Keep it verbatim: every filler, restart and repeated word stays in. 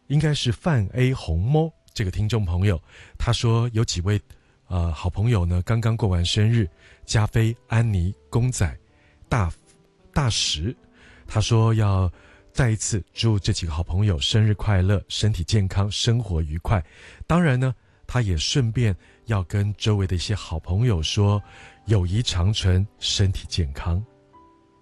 应该是范 A 红猫这个听众朋友，他说有几位呃好朋友呢刚刚过完生日，加菲、安妮、公仔、大大石，他说要再一次祝这几个好朋友生日快乐，身体健康，生活愉快。当然呢，他也顺便要跟周围的一些好朋友说，友谊长存，身体健康。